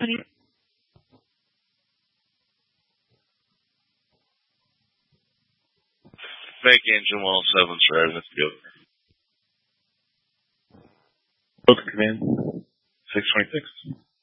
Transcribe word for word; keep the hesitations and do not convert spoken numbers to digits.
Company. Make engine one oh seven, sir. Let's go. Both command. six twenty-six.